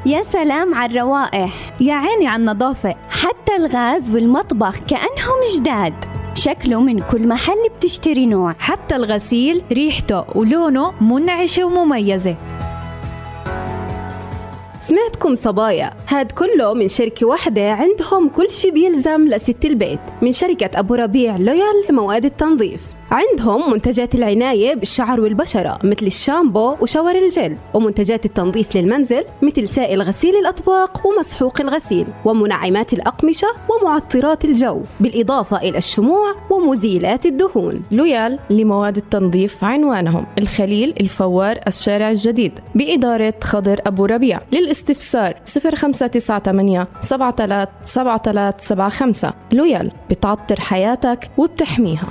يا سلام على الروائح، يا عيني على النظافة، حتى الغاز والمطبخ كأنهم جداد. شكله من كل محل بتشتري نوع. حتى الغسيل ريحته ولونه منعشة ومميزة. سمعتكم صبايا، هاد كله من شركة واحدة عندهم كل شي بيلزم لست البيت، من شركة أبو ربيع لويال لمواد التنظيف. عندهم منتجات العناية بالشعر والبشرة مثل الشامبو وشاور الجل، ومنتجات التنظيف للمنزل مثل سائل غسيل الأطباق ومسحوق الغسيل، ومنعمات الأقمشة ومعطرات الجو، بالإضافة إلى الشموع ومزيلات الدهون. لويال لمواد التنظيف عنوانهم الخليل الفوار الشارع الجديد بإدارة خضر أبو ربيع. للاستفسار 0598 737375. لويال بتعطر حياتك وبتحميها.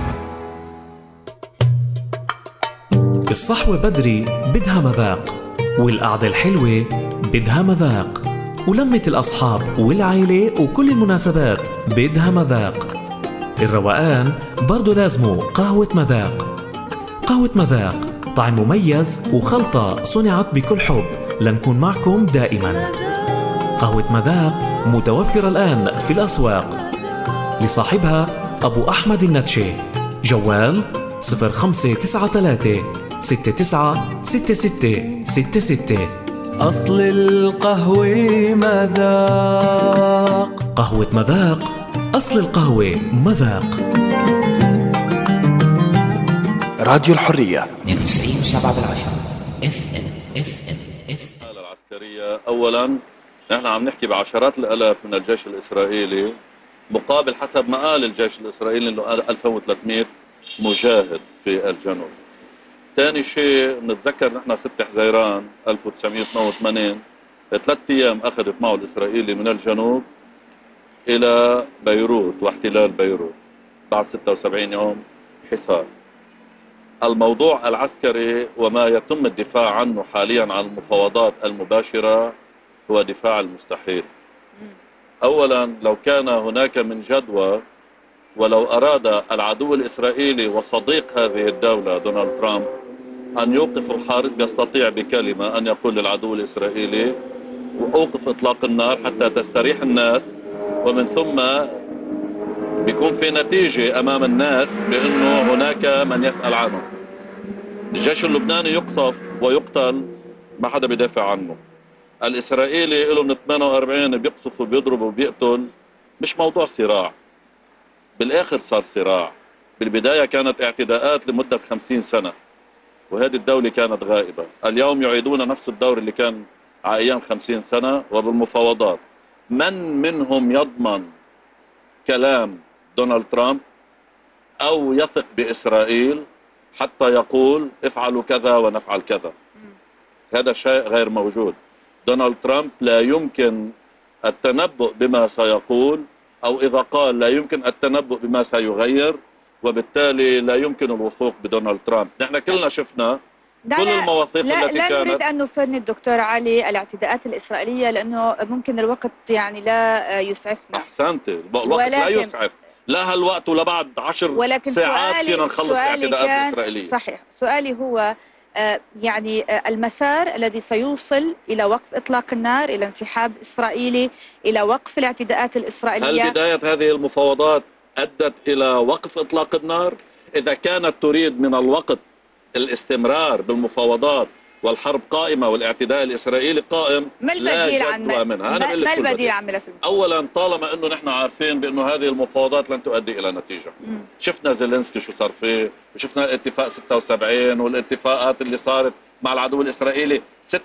الصحوة بدري بدها مذاق، والقعدة الحلوة بدها مذاق، ولمة الأصحاب والعائلة وكل المناسبات بدها مذاق. الروقان برضو لازمه قهوة مذاق. قهوة مذاق طعم مميز وخلطة صنعت بكل حب لنكون معكم دائما. قهوة مذاق متوفرة الآن في الأسواق. لصاحبها أبو أحمد النتشي. جوال 0593 696666. أصل القهوة مذاق. قهوة مذاق، أصل القهوة مذاق. راديو الحرية 92.7 العسكرية. أولا نحن عم نحكي بعشرات الآلاف من الجيش الإسرائيلي، مقابل حسب ما قال الجيش الإسرائيلي أنه 1300 مجاهد في الجنوب. ثاني شيء نتذكر نحن 6 حزيران 1982 3 أيام أخذت معه الإسرائيلي من الجنوب إلى بيروت واحتلال بيروت بعد 76 يوم حصار. الموضوع العسكري وما يتم الدفاع عنه حاليا عن المفاوضات المباشرة هو دفاع المستحيل. أولا لو كان هناك من جدوى، ولو أراد العدو الإسرائيلي وصديق هذه الدولة دونالد ترامب أن يوقف الحرب، يستطيع بكلمة أن يقول للعدو الإسرائيلي وأوقف إطلاق النار حتى تستريح الناس، ومن ثم بيكون في نتيجة أمام الناس بأنه هناك من يسأل عنه. الجيش اللبناني يقصف ويقتل، ما حدا بيدافع عنه. الإسرائيلي له من 48 بيقصف وبيضرب وبيقتل. مش موضوع صراع، بالآخر صار صراع. بالبداية كانت اعتداءات لمدة 50 سنة وهذه الدولة كانت غائبة. اليوم يعيدون نفس الدور اللي كان على أيام 50 سنة وبالمفاوضات. من منهم يضمن كلام دونالد ترامب أو يثق بإسرائيل حتى يقول افعلوا كذا ونفعل كذا؟ هذا شيء غير موجود. دونالد ترامب لا يمكن التنبؤ بما سيقول، أو إذا قال لا يمكن التنبؤ بما سيغير، وبالتالي لا يمكن الوثوق بدونالد ترامب. نحن كلنا شفنا كل المواثيق التي كانت. لا نريد أن نفند الدكتور علي الاعتداءات الإسرائيلية لأنه ممكن الوقت يعني لا يسعفنا. أحسنت، الوقت لا يسعف، لا هالوقت ولا بعد 10 ساعات فينا نخلص الاعتداءات الإسرائيلية. صحيح. سؤالي هو يعني المسار الذي سيوصل إلى وقف إطلاق النار، إلى انسحاب إسرائيلي، إلى وقف الاعتداءات الإسرائيلية. هل بداية هذه المفاوضات أدت إلى وقف إطلاق النار؟ إذا كانت تريد من الوقت الاستمرار بالمفاوضات والحرب قائمة والاعتداء الإسرائيلي قائم، ما البديل عن ما البديل عن ملف المفاوضات؟ أولا طالما أنه نحن عارفين بأنه هذه المفاوضات لن تؤدي إلى نتيجة. شفنا زيلينسكي شو صار فيه، وشفنا الاتفاق 76 والاتفاقات اللي صارت مع العدو الإسرائيلي.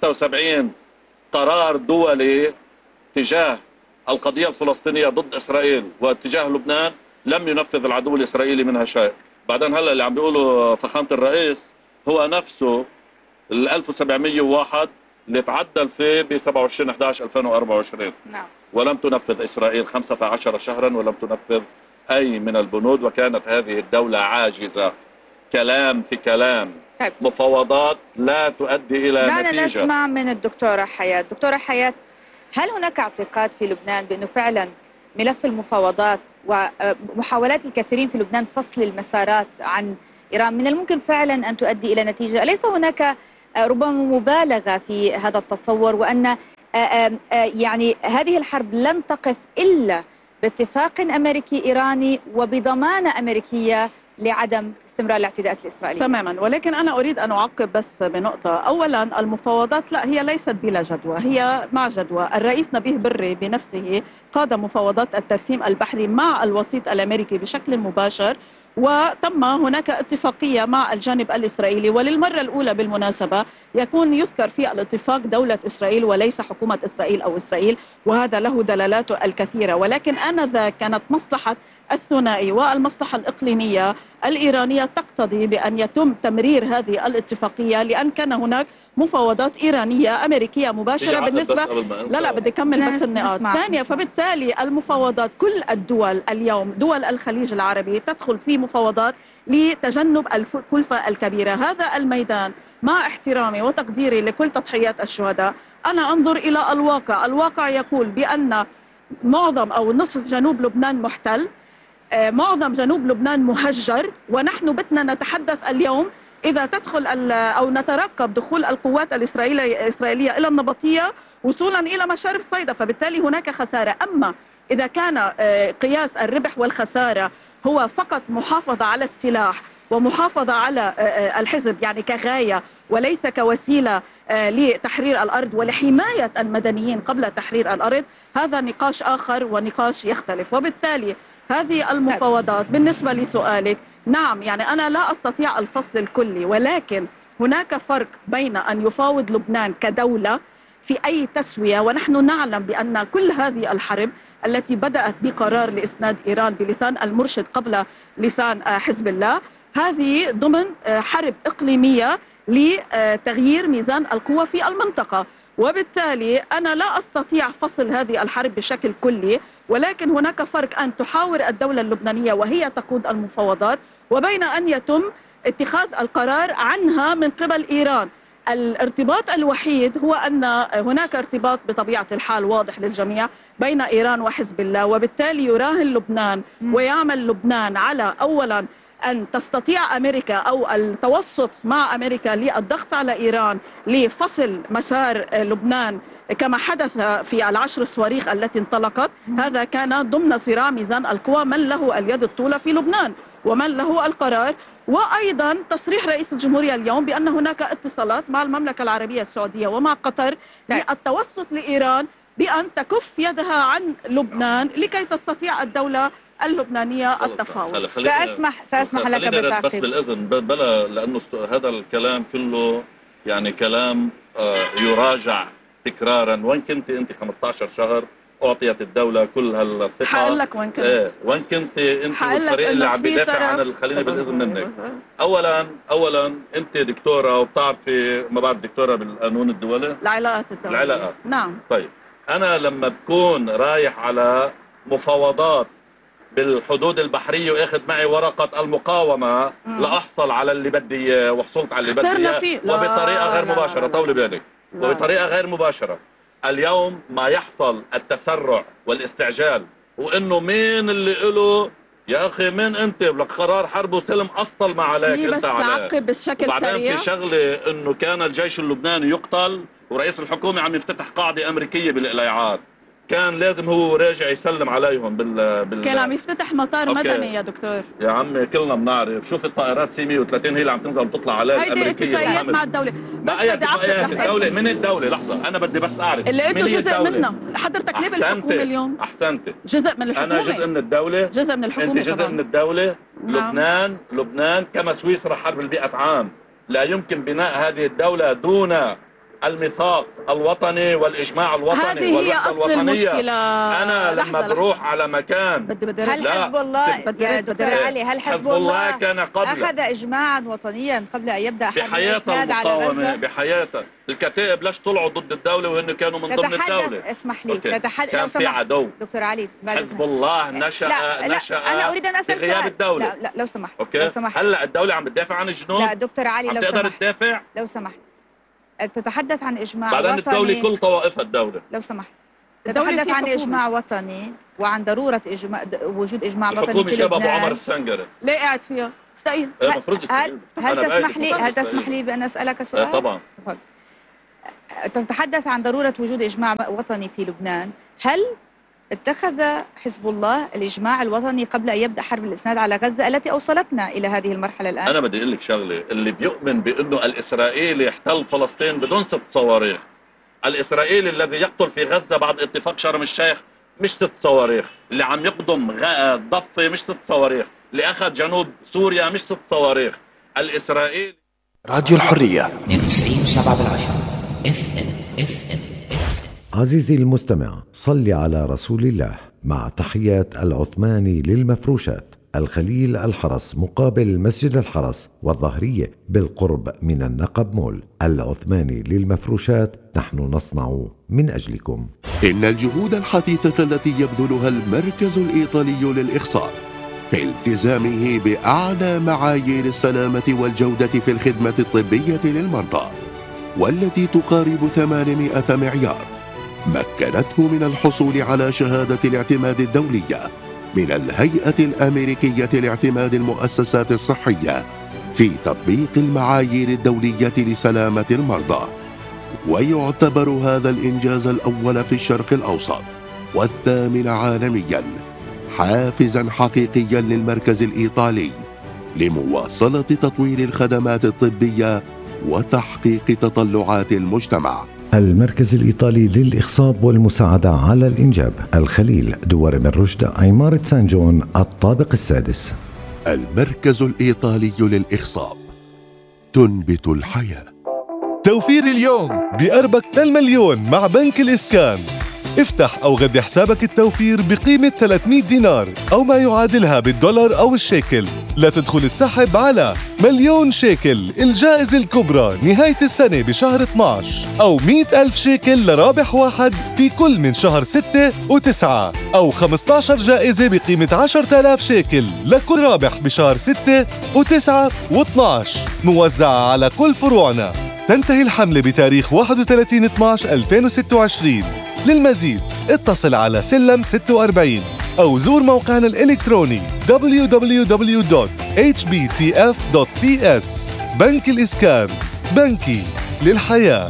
76 قرار دولي تجاه القضية الفلسطينية ضد إسرائيل واتجاه لبنان لم ينفذ العدو الإسرائيلي منها شيء. بعدين هلا اللي عم بيقولوا فخامة الرئيس هو نفسه ال 1701 اللي تعدل فيه ب 27/11/2024. نعم. ولم تنفذ إسرائيل 15 شهرا ولم تنفذ أي من البنود، وكانت هذه الدولة عاجزة. كلام في كلام. طيب. مفاوضات لا تؤدي إلى نتيجة. دعنا نسمع من الدكتورة حياة. دكتورة حياة، هل هناك اعتقاد في لبنان بأنه فعلا ملف المفاوضات ومحاولات الكثيرين في لبنان فصل المسارات عن إيران من الممكن فعلا أن تؤدي إلى نتيجة؟ أليس هناك ربما مبالغة في هذا التصور، وأن يعني هذه الحرب لن تقف إلا باتفاق أمريكي إيراني وبضمانة أمريكية لعدم استمرار الاعتداءات الإسرائيلية. تماما، ولكن أنا أريد أن أعقب بس بنقطة. أولا المفاوضات لا، هي ليست بلا جدوى، هي مع جدوى. الرئيس نبيه بري بنفسه قاد مفاوضات الترسيم البحري مع الوسيط الأمريكي بشكل مباشر، وتم هناك اتفاقية مع الجانب الإسرائيلي، وللمرة الأولى بالمناسبة يكون يذكر في الاتفاق دولة إسرائيل وليس حكومة إسرائيل أو إسرائيل، وهذا له دلالاته الكثيرة. ولكن آنذاك كانت مصلحة الثنائي والمصلحة الإقليمية الإيرانية تقتضي بأن يتم تمرير هذه الاتفاقية، لأن كان هناك مفاوضات إيرانية أمريكية مباشرة بالنسبة لا بدي أكمل بس النقاط ثانية. فبالتالي المفاوضات، كل الدول اليوم دول الخليج العربي تدخل في مفاوضات لتجنب الكلفة الكبيرة. هذا الميدان مع احترامي وتقديري لكل تضحيات الشهداء، أنا أنظر إلى الواقع. الواقع يقول بأن معظم أو نصف جنوب لبنان محتل، معظم جنوب لبنان مهجر، ونحن بدنا نتحدث اليوم إذا تدخل أو نترقب دخول القوات الإسرائيلية إلى النبطية وصولا إلى مشارف صيدا، فبالتالي هناك خسارة. أما إذا كان قياس الربح والخسارة هو فقط محافظة على السلاح ومحافظة على الحزب يعني كغاية وليس كوسيلة لتحرير الأرض ولحماية المدنيين قبل تحرير الأرض، هذا نقاش آخر ونقاش يختلف. وبالتالي هذه المفاوضات بالنسبة لسؤالك، نعم يعني أنا لا أستطيع الفصل الكلي، ولكن هناك فرق بين أن يفاوض لبنان كدولة في أي تسوية، ونحن نعلم بأن كل هذه الحرب التي بدأت بقرار لإسناد إيران بلسان المرشد قبل لسان حزب الله، هذه ضمن حرب إقليمية لتغيير ميزان القوى في المنطقة. وبالتالي أنا لا أستطيع فصل هذه الحرب بشكل كلي، ولكن هناك فرق أن تحاور الدولة اللبنانية وهي تقود المفاوضات، وبين أن يتم اتخاذ القرار عنها من قبل إيران. الارتباط الوحيد هو أن هناك ارتباط بطبيعة الحال واضح للجميع بين إيران وحزب الله، وبالتالي يراهن لبنان ويعمل لبنان على أولا أن تستطيع أمريكا أو التوسط مع أمريكا للضغط على إيران لفصل مسار لبنان كما حدث في العشر الصواريخ التي انطلقت. هذا كان ضمن صراع ميزان القوى، من له اليد الطولى في لبنان ومن له القرار. وأيضا تصريح رئيس الجمهورية اليوم بأن هناك اتصالات مع المملكة العربية السعودية ومع قطر للتوسط لإيران بأن تكف يدها عن لبنان لكي تستطيع الدولة اللبنانية التفاوض. سأسمح لك بالتعقيب بس بالإذن بلا، لأنه هذا الكلام كله يعني كلام يراجع تكرارا. وين كنت أنت 15 شهر أعطيت الدولة كل هالثقة؟ حقول لك وين كنت. وين كنت أنت والفريق اللي عم بيدافع عن خليني بالإذن منك. أولا أنت دكتورة وبتعرفي ما بعد دكتورة بالقانون الدولي، العلاقات الدولية. العلاقات، نعم. طيب أنا لما بكون رايح على مفاوضات بالحدود البحرية وأخذ معي ورقة المقاومة لأحصل على اللي بدي إياه، وحصلت على اللي بدي إياه وبطريقة غير مباشرة. طولي بالك. وبطريقة غير مباشرة. اليوم ما يحصل التسرع والاستعجال، وإنه مين اللي له يا أخي مين أنت لك قرار حرب وسلم أسطل ما عليك أنت بس عقب بالشكل وبعدين سريع. في شغلة إنه كان الجيش اللبناني يقتل ورئيس الحكومة عم يفتتح قاعدة أمريكية بالإقلاعات، كان لازم هو راجع يسلم عليهم كان عم يفتتح مطار مدني يا دكتور. يا عمي كلنا بنعرف، شوف الطائرات سي 130 هي اللي عم تنزل وتطلع عليها الامريكيه. هيدي اتفاقيات مع الدوله، بس بدي اعقب الدوله من الدوله. لحظه انا بدي بس اعرف اللي انتم جزء منها. حضرتك ليه بالحكومه اليوم؟ احسنتي جزء من الحكومه. انا جزء من الدوله، جزء من الحكومه، انت جزء من الدوله. نعم. لبنان كما سويسرا حرب ال100 عام، لا يمكن بناء هذه الدوله دون الميثاق الوطني والإجماع الوطني هذه هي أصل المشكلة. أنا لما بروح على مكان هل حزب الله يا دكتور علي، هل حزب الله كان أخذ إجماعا وطنيا قبل أن يبدأ حرب الإسناد على غزة؟ بحياته الكتائب ليش طلعوا ضد الدولة وهن كانوا من ضمن الدولة؟ اسمح لي كان في عدو. دكتور علي حزب الله نشأ أنا أريد أن أسأل غياب الدولة. لا لو سمحت. أوكي. لو سمحت. هلا الدولة عم بتدافع عن الجنود؟ لا دكتور علي لو سمحت. تقدر تدافع؟ لو سمحت. تتحدث عن إجماع بعدين وطني. الدولة كل طوائفها الدولة. لو سمحت. تتحدث عن إجماع وطني وعن ضرورة وجود إجماع وطني في لبنان. أبو عمر السنجري. ليه قاعد فيها؟ استقيل. هل تسمح لي بأن أسألك سؤال؟ طبعا. تفضل. تتحدث عن ضرورة وجود إجماع وطني في لبنان. هل اتخذ حزب الله الإجماع الوطني قبل أن يبدأ حرب الإسناد على غزة التي أوصلتنا إلى هذه المرحلة الآن؟ أنا بدي أقول لك شغلة، اللي بيؤمن بأنه الإسرائيلي احتل فلسطين بدون 6 صواريخ، الإسرائيلي الذي يقتل في غزة بعد اتفاق شرم الشيخ مش 6 صواريخ، اللي عم يقدم ضفة مش 6 صواريخ، اللي أخذ جنوب سوريا مش 6 صواريخ، الإسرائيلي. راديو الحرية 92.7 FM. عزيزي المستمع، صل على رسول الله. مع تحيات العثماني للمفروشات، الخليل الحرس مقابل مسجد الحرس والظهرية بالقرب من النقب مول. العثماني للمفروشات، نحن نصنع من أجلكم. إن الجهود الحثيثة التي يبذلها المركز الإيطالي للإخصاب في التزامه بأعلى معايير السلامة والجودة في الخدمة الطبية للمرضى، والتي تقارب 800 معيار، مكنته من الحصول على شهادة الاعتماد الدولية من الهيئة الأمريكية لاعتماد المؤسسات الصحية في تطبيق المعايير الدولية لسلامة المرضى. ويعتبر هذا الإنجاز الأول في الشرق الأوسط والثامن عالميا حافزا حقيقيا للمركز الإيطالي لمواصلة تطوير الخدمات الطبية وتحقيق تطلعات المجتمع. المركز الإيطالي للإخصاب والمساعدة على الإنجاب، الخليل، دوار من رشد، عمارة سان جون، الطابق السادس. المركز الإيطالي للإخصاب، تنبت الحياة. توفير اليوم بقربك للمليون مع بنك الإسكان. افتح أو غذي حسابك التوفير بقيمة 300 دينار أو ما يعادلها بالدولار أو الشيكل، لا تدخل السحب على مليون شيكل الجائزة الكبرى نهاية السنة بشهر 12، أو 100,000 شيكل لرابح واحد في كل من شهر 6 و9، أو 15 جائزة بقيمة 10,000 شيكل لكل رابح بشهر 6 و9 و12، موزعة على كل فروعنا. تنتهي الحملة بتاريخ 31/12/2026. للمزيد اتصل على سلم 46 أو زور موقعنا الإلكتروني www.hbtf.ps. بنك الإسكان، بنكي للحياة.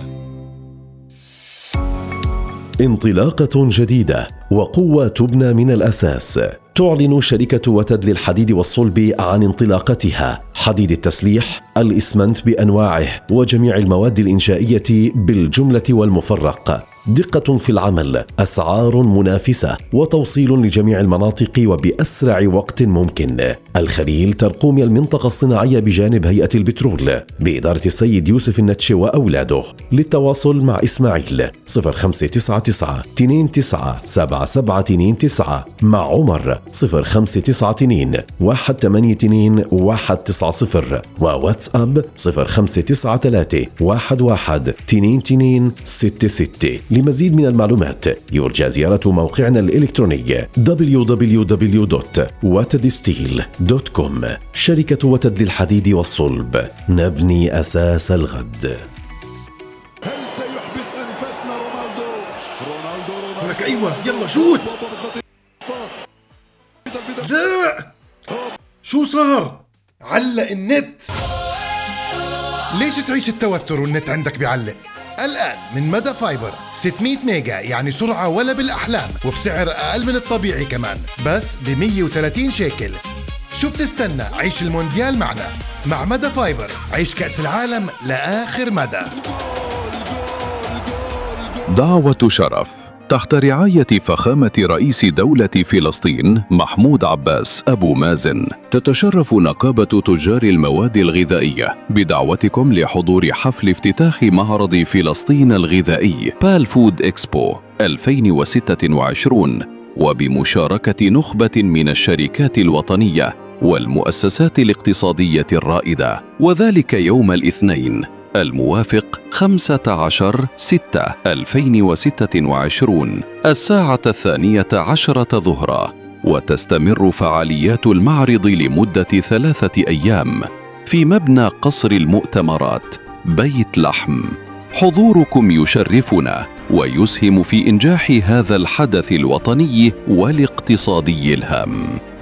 انطلاقة جديدة وقوة تبنى من الأساس. تعلن شركة وتد للحديد والصلب عن انطلاقتها. حديد التسليح، الإسمنت بأنواعه وجميع المواد الإنشائية بالجملة والمفرق. دقة في العمل، أسعار منافسة، وتوصيل لجميع المناطق وبأسرع وقت ممكن. الخليل ترقوم المنطقة الصناعية بجانب هيئة البترول بإدارة السيد يوسف النتشي وأولاده. للتواصل مع إسماعيل 0599 29 7729، مع عمر 0592 182 190، وواتساب 0593 11 22 66. لمزيد من المعلومات يرجى زيارة موقعنا الإلكتروني www.watedsteel.com. شركة وتد للحديد والصلب، نبني أساس الغد. هل سيحبس أنفاسنا رونالدو لك؟ أيوة يلا شوت. لا شو صار؟ علق النت. ليش تعيش التوتر والنت عندك بيعلق؟ الآن من مدى فايبر 600 ميجا، يعني سرعة ولا بالأحلام، وبسعر أقل من الطبيعي كمان، بس ب 130 شيكل. شو بتستنى؟ عيش المونديال معنا. مع مدى فايبر عيش كأس العالم لآخر مدى. دعوة شرف تحت رعاية فخامة رئيس دولة فلسطين محمود عباس أبو مازن. تتشرف نقابة تجار المواد الغذائية بدعوتكم لحضور حفل افتتاح معرض فلسطين الغذائي بال فود إكسبو 2026، وبمشاركة نخبة من الشركات الوطنية والمؤسسات الاقتصادية الرائدة، وذلك يوم الاثنين الموافق 15/6/2026 الساعة 12 ظهرا. وتستمر فعاليات المعرض لمدة 3 أيام في مبنى قصر المؤتمرات بيت لحم. حضوركم يشرفنا ويسهم في إنجاح هذا الحدث الوطني والاقتصادي الهام.